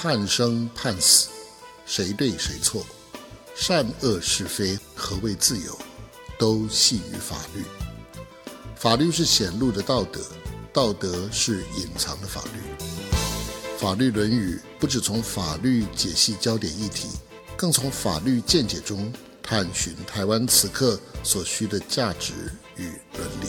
判生判死，谁对谁错，善恶是非，何谓自由，都系于法律。法律是显露的道德，道德是隐藏的法律。法律论语不只从法律解析焦点议题，更从法律见解中探寻台湾此刻所需的价值与伦理。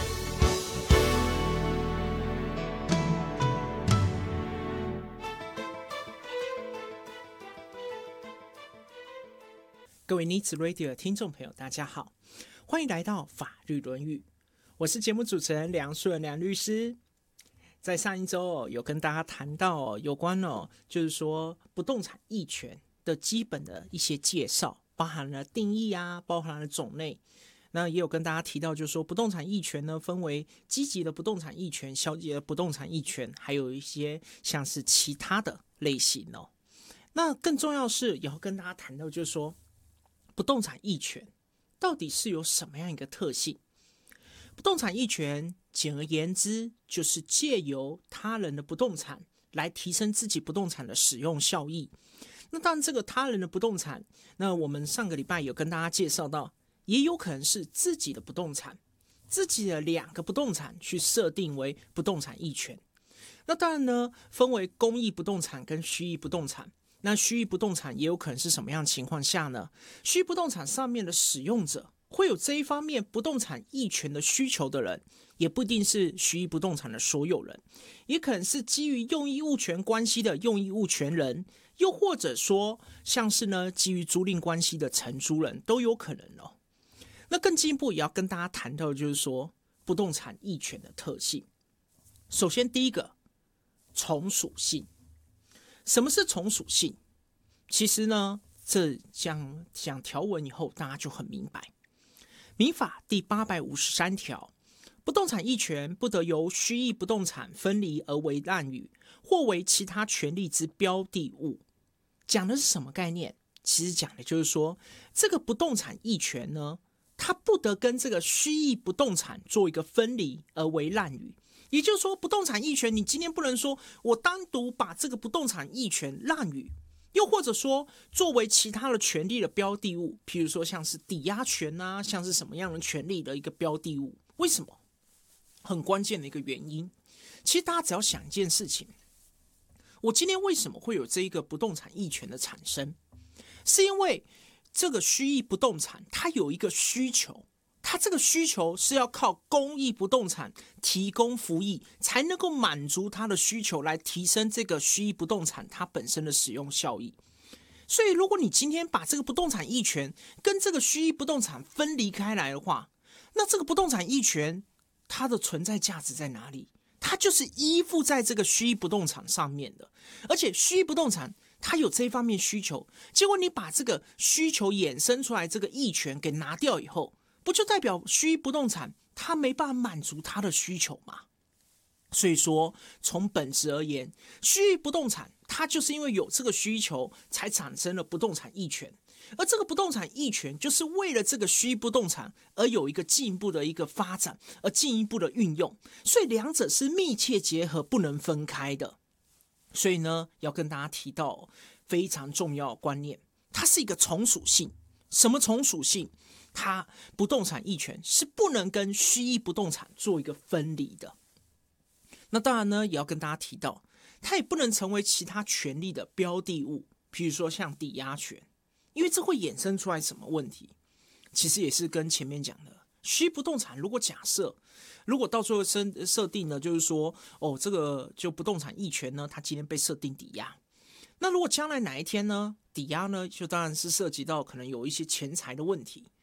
各位尼子 Radio 的听众朋友，大家好，欢迎来到法律论语，我是节目主持人梁顺梁律师。在上一周有跟大家谈到有关就是说不动产役权的基本的一些介绍，包含了定义啊，包含了种类。那也有跟大家提到，就是说不动产役权呢，分为积极的不动产役权、消极的不动产役权，还有一些像是其他的类型哦。那更重要的是，也要跟大家谈到，就是说不动产役权到底是有什么样一个特性？不动产役权简而言之，就是借由他人的不动产来提升自己不动产的使用效益。那当然这个他人的不动产，那我们上个礼拜有跟大家介绍到，也有可能是自己的不动产，自己的2个不动产去设定为不动产役权。那当然呢，分为公益不动产跟虚益不动产。那虚益不动产也有可能是什么样的情况下呢？虚益不动产上面的使用者会有这一方面不动产役权的需求的人，也不一定是虚益不动产的所有人，也可能是基于用益物权关系的用益物权人，又或者说像是呢基于租赁关系的承租人都有可能哦。那更进一步也要跟大家谈到，就是说不动产役权的特性。首先第一个，从属性。什么是从属性？其实呢，这讲条文以后，大家就很明白。民法第853条，不动产役权不得由虚益不动产分离而为滥竽，或为其他权利之标的物。讲的是什么概念？其实讲的就是说，这个不动产役权呢，它不得跟这个虚益不动产做一个分离而为滥竽。也就是说，不动产役权，你今天不能说我单独把这个不动产役权滥竽，又或者说作为其他的权利的标的物，譬如说像是抵押权啊，像是什么样的权利的一个标的物。为什么？很关键的一个原因，其实大家只要想一件事情，我今天为什么会有这一个不动产役权的产生？是因为这个虚益不动产它有一个需求，它这个需求是要靠公益不动产提供服役，才能够满足它的需求，来提升这个虚益不动产它本身的使用效益。所以如果你今天把这个不动产役权跟这个虚益不动产分离开来的话，那这个不动产役权它的存在价值在哪里？它就是依附在这个虚益不动产上面的，而且虚益不动产它有这一方面需求，结果你把这个需求衍生出来这个役权给拿掉以后，不就代表虚益不动产它没办法满足它的需求吗？所以说从本质而言，虚益不动产它就是因为有这个需求才产生了不动产役权，而这个不动产役权就是为了这个虚益不动产而有一个进一步的一个发展，而进一步的运用，所以两者是密切结合，不能分开的。所以呢，要跟大家提到非常重要的观念，它是一个从属性。什么从属性？它不动产役权是不能跟虚益不动产做一个分离的。那当然呢，也要跟大家提到，它也不能成为其他权利的标的物，譬如说像抵押权，因为这会衍生出来什么问题？其实也是跟前面讲的，虚益不动产如果假设，如果到最后设定呢，就是说，这个就不动产役权呢，它今天被设定抵押，那如果将来哪一天呢，抵押呢，就当然是涉及到可能有一些钱财的问题。